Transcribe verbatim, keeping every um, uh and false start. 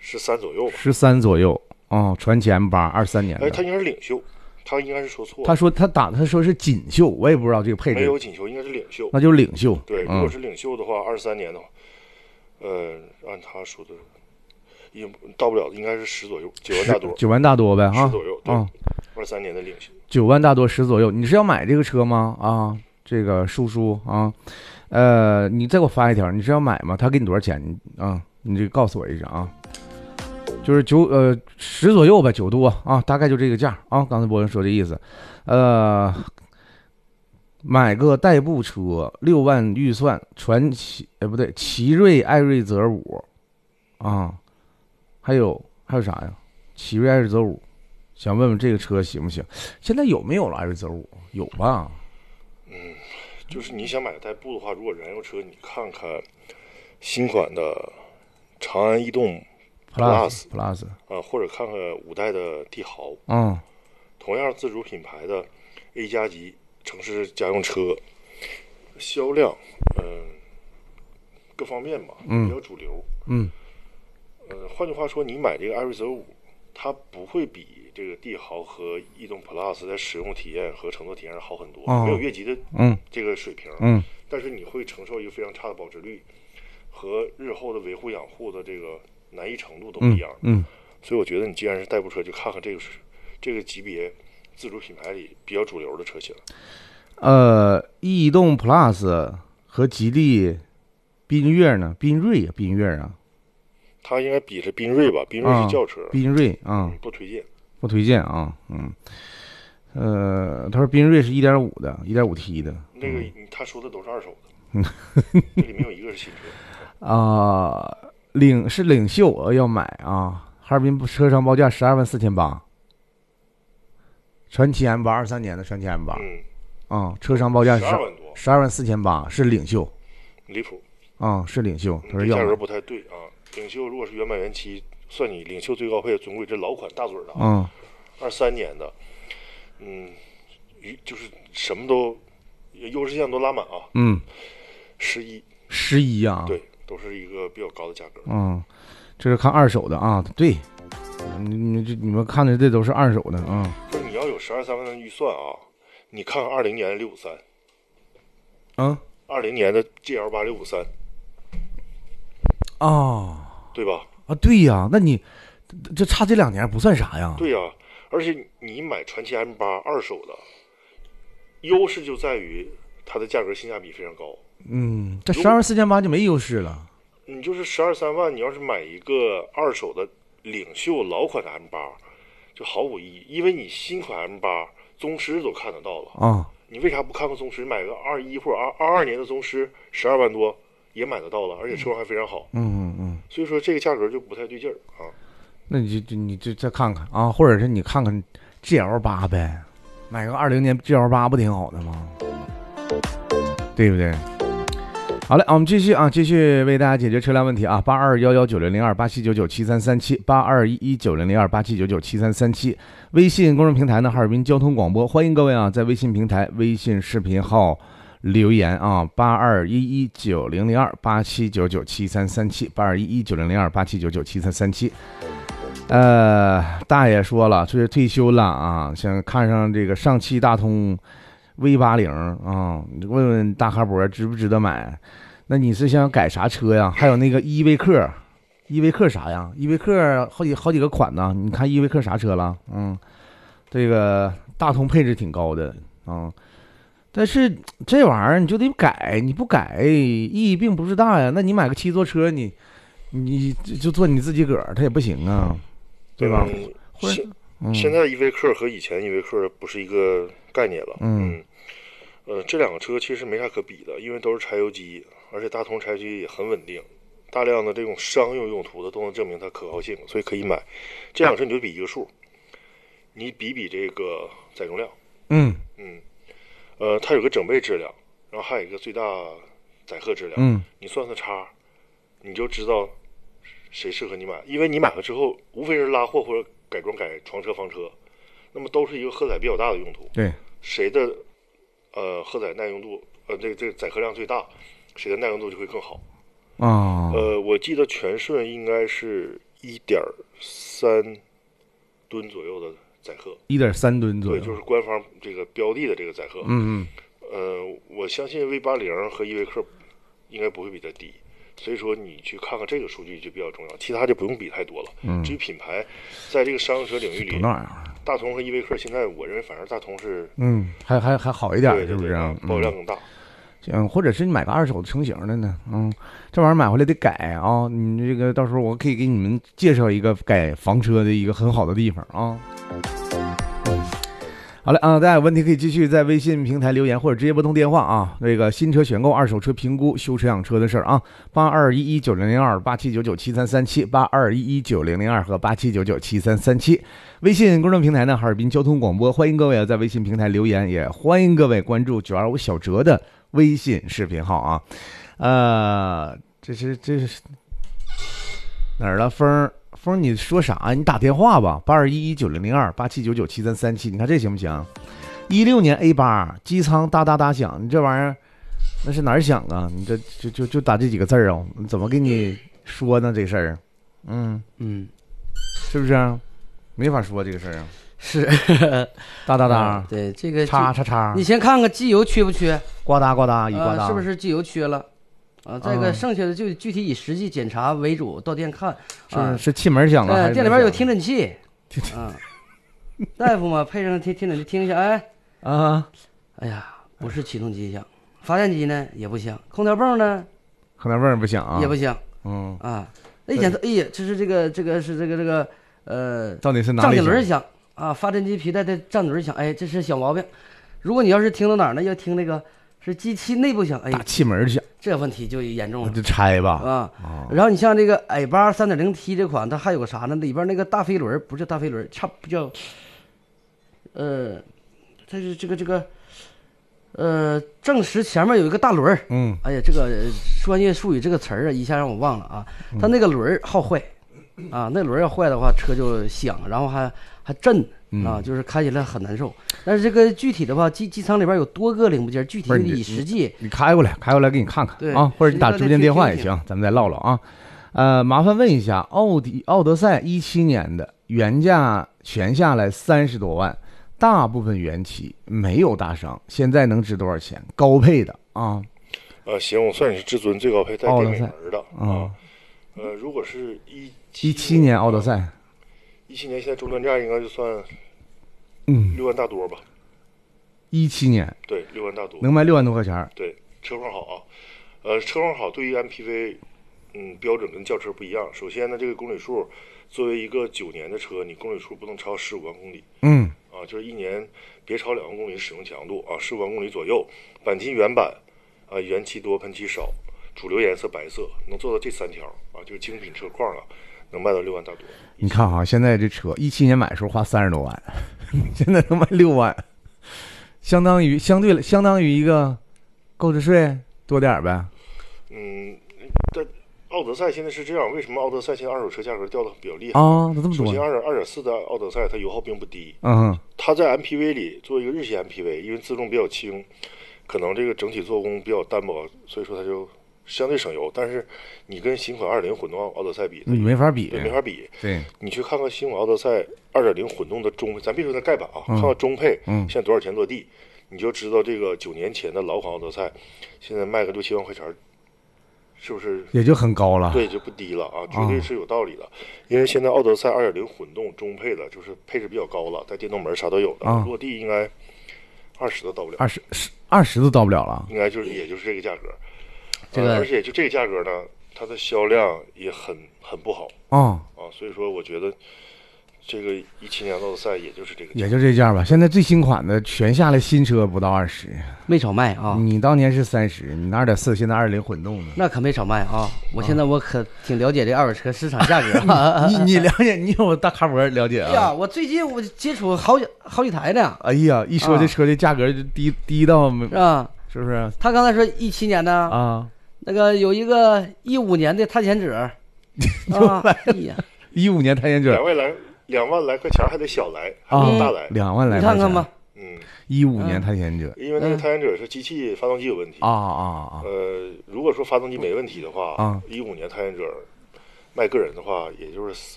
十三左右吧， 十三左右哦，传奇 M 八二三年的。 哎，他应该是领袖，他应该是说错了。 他说他打他说是锦绣，我也不知道这个配置。 没有锦绣，应该是领袖。 那就是领袖。 对， 嗯、 如果是领袖的话，二三年的话，呃，按他说的，也到不了，应该是十左右，九万大多。 九万大多呗哈。 十左右，对， 啊， 二三年的领袖。 九万大多十左右，你是要买这个车吗？啊，这个叔叔啊，呃，你再给我发一条，你是要买吗？他给你多少钱？你啊，你就告诉我一声啊。就是九呃十左右吧，九多啊，大概就这个价啊。刚才博文说的意思，呃，买个代步车六万预算，传奇哎不对，奇瑞艾瑞泽五啊，还有还有啥呀？奇瑞艾瑞泽五，想问问这个车行不行？现在有没有了艾瑞泽五？有吧？ 嗯，就是你想买代步的话，如果燃油车，你看看新款的长安逸动。 Plus Plus 啊，或者看看五代的帝豪， 嗯， 同样自主品牌的 A 加级城市家用车，销量，嗯、呃，各方面吧，比较主流， 嗯， 呃，换句话说，你买这个艾瑞泽五，它不会比这个帝豪和逸动 Plus 在使用体验和乘坐体验上好很多， 哦、 没有越级的嗯这个水平， 嗯， 但是你会承受一个非常差的保值率和日后的维护养护的这个。难易程度都不一样， 嗯，嗯， 所以我觉得你既然是代步车，就看看这个是这个级别自主品牌里比较主流的车型。 呃，逸动 Plus 和吉利缤越呢？缤瑞啊，缤越啊， 它应该比是缤瑞吧？缤瑞是轿车， 缤瑞啊、 嗯，不推荐， 不推荐啊，嗯，呃，他说缤瑞是 一点五 的 ，一点五 T 的， 那个、 嗯、 他说的都是二手的，这里没有一个是新车啊。呃领是领袖，我要买啊！哈尔滨车商报价十二万四千八，传奇 M 八二三年的传奇 M 八， 嗯， 啊，车商报价是十二万多， 十二万四千八是领袖， 离谱啊，是领袖，他说要价格不太对啊。领袖如果是原版原漆，算你领袖最高配尊贵，这老款大嘴的啊， 二三年的，嗯，就是什么都优势项都拉满啊， 嗯， 十一十一啊， 对。都是一个比较高的价格。 嗯，这是看二手的啊，对，你你这你们看的这都是二手的啊。 就你要有十二三万的预算啊，你看看二零年的六五三， 嗯， 二零年的 G L 八六五三， 啊， 对吧？ 啊，对呀，那你这差这两年不算啥呀？ 对呀，而且你买传奇 M 八二手的，优势就在于它的价格性价比非常高。 嗯，这十二万四千八就没优势了。 你就是十二三万，你要是买一个二手的领袖老款的 M 八，就毫无意义，因为你新款 M 八宗师都看得到了啊。 你为啥不看看宗师？买个二一或者二二二年的宗师，十二万多也买得到了，而且车况还非常好。 嗯嗯嗯。 所以说这个价格就不太对劲儿啊。 那你就你就再看看啊，或者是你看看 G L 八呗，买个二零年 G L 八不挺好的吗？对不对？好嘞，我们继续啊，继续为大家解决车辆问题啊，八二幺幺九零零二八七九九七三三七八二一一九零零二八七九九七三三七，微信公众平台呢，哈尔滨交通广播，欢迎各位啊，在微信平台微信视频号留言啊，八二一一九零零二八七九九七三三七八二一一九零零二八七九九七三三七。呃，大爷说了，这是退休了啊，想看上这个上汽大通 V 八零啊，问问大哈博值不值得买？那你是想改啥车呀？还有那个依维柯，依维柯啥呀？依维柯好几好几个款呢，你看依维柯啥车了？嗯，这个大通配置挺高的啊，但是这玩意儿你就得改，你不改意义并不是大呀。那你买个七座车，你你就坐你自己个儿，它也不行啊，对吧？ 嗯、 或者、 嗯、现在依维柯和以前依维柯不是一个概念了。嗯。嗯呃，这两个车其实没啥可比的，因为都是柴油机，而且大通柴油机也很稳定，大量的这种商用用途的都能证明它可靠性，所以可以买。这两个车你就比一个数，你比比这个载重量， 嗯嗯，呃，它有个整备质量，然后还有一个最大载荷质量， 嗯， 你算算差，你就知道谁适合你买，因为你买了之后，无非是拉货或者改装改床车房车，那么都是一个荷载比较大的用途， 对， 谁的呃，荷载耐用度，呃，这个这个载荷量最大，谁的耐用度就会更好。 啊、哦。 呃，我记得全顺应该是一点三吨左右的载荷， 一点三吨左右， 对，就是官方这个标的的这个载荷。 嗯嗯。 呃，我相信 V 八零和依维柯应该不会比它低，所以说你去看看这个数据就比较重要，其他就不用比太多了。 嗯， 至于品牌，在这个商用车领域里，大同和依维柯现在我认为反而大同是嗯还还还好一点， 对对对， 是不是？ 保有量更大。 嗯，或者是你买个二手的成型的呢？嗯，这玩意儿买回来得改啊！你这个到时候我可以给你们介绍一个改房车的一个很好的地方啊。好了啊，大家有问题可以继续在微信平台留言或者直接拨通电话啊。这个新车选购、二手车评估、修车养车的事儿啊，八二一一九零零二八七九九七三三七八二一一九零零二和八七九九七三三七。微信公众平台呢，哈尔滨交通广播，欢迎各位在微信平台留言，也欢迎各位关注九二五小哲的微信视频号啊。呃，这是这是哪儿了，风儿？风，你说啥？你打电话吧，八二一一九零零二八七九九七三三七。你看这行不行？一六年 A 八机舱哒哒哒响，你这玩意儿那是哪儿响啊？你这就就就打这几个字儿啊？你怎么跟你说呢？这事儿，嗯嗯， 是不是、啊？没法说这个事儿啊。 是哒哒哒， 对这个叉叉叉。 你先看看机油缺不缺？ 呱嗒呱嗒一呱嗒、 呃，是不是机油缺了？啊，这个剩下的就具体以实际检查为主，到店看。 啊、是是气门响了、呃， 店里边有听诊器。啊，大夫嘛，配上听听诊器听一下，哎啊， 哎呀，不是启动机响，发电机呢也不响，空调泵呢， 空调泵不响啊， 也不响。 嗯啊，那检测，哎呀，这是这个这个是这个这个呃， 到底是哪里胀气轮响啊？发电机皮带的胀气轮响，哎，这是小毛病。如果你要是听到哪儿呢，要听那个。是机器内部响，哎， 大气门响， 这问题就严重了， 就拆吧啊、 哦。 然后你像这个 A 八 三点零 T 这款，它还有个啥呢？里边那个大飞轮不是大飞轮，差不叫，呃，它是这个这个，呃，正时前面有一个大轮， 嗯， 哎呀，这个专业术语这个词儿啊，一下让我忘了啊。它那个轮好坏，啊，那轮要坏的话，车就响，然后还还震。啊，就是开起来很难受，但是这个具体的话，机机舱里边有多个零部件，具体以实际你，你开过来，开过来给你看看对啊，或者你打直播间电话也行，咱们再唠唠啊。呃，麻烦问一下，奥迪奥德赛一七年的原价全下来三十多万，大部分原漆没有大伤，现在能值多少钱？高配的啊？ 呃，行，我算你是至尊最高配带电美门的啊。 呃，如果是一一七年奥德赛。 一七年现在终端价应该就算， 嗯， 六万大多吧。 一七年， 对，六万大多， 能卖六万多块钱。 对，车况好啊，呃，车况好对于 M P V， 嗯，标准跟轿车不一样。首先呢，这个公里数作为一个九年的车，你公里数不能超十五万公里。 嗯， 啊，就是一年别超两万公里使用强度啊，十五万公里左右。钣金原版啊，原漆多，喷漆少，主流颜色白色，能做到这三条啊，就是精品车况了。能卖到六万大多。 你看啊，现在这车一七年买的时候花三十多万，现在能卖六万，相当于相对相当于一个购置税多点呗。 嗯，但奥德赛现在是这样，为什么奥德赛现在二手车价格掉的比较厉害啊？这么多。 首先，二二点四的奥德赛它油耗并不低， 嗯， 它在 M P V 里做一个日系 M P V， 因为自重比较轻，可能这个整体做工比较单薄，所以说它就相对省油。但是你跟新款二点零混动奥德赛比， 你没法比， 对，没法比。 对， 你去看看新款奥德赛二点零混动的中配，咱别说它盖板啊，嗯、看看中配， 嗯， 现在多少钱落地，你就知道这个九年前的老款奥德赛，现在卖个六七万块钱，是不是也就很高了？ 对，就不低了啊，绝对是有道理的。啊、因为现在奥德赛二点零混动中配的，就是配置比较高了，带电动门啥都有的，啊、落地应该二十都到不了， 二十二十都到不了了， 应该就是也就是这个价格。 这个、 呃、而且就这个价格呢，它的销量也很很不好啊啊，所以说我觉得这个一七年奥德赛也就是这个价， 也就这价吧。现在最新款的全下来新车不到二十， 没少卖啊。 你当年是三十，你那二点四，现在二零混动的， 那可没少卖啊。我现在我可挺了解这二手车市场价格。 你你了解？你有大咖博了解啊？ 呀，我最近我接触好几好几台呢。 哎呀，一说这车的价格就低、啊、低到是吧？ 是不是？ 他刚才说一七年的啊。 那个有一个一五年的探险者，啊，哎呀， 一五年探险者， 两万来两万来块钱还得小来，还得大来， 两万来， 你看看吧， 嗯， 一五年探险者， 因为那个探险者是机器发动机有问题啊啊啊， 呃，如果说发动机没问题的话， 啊， 一五年探险者卖个人的话，也就是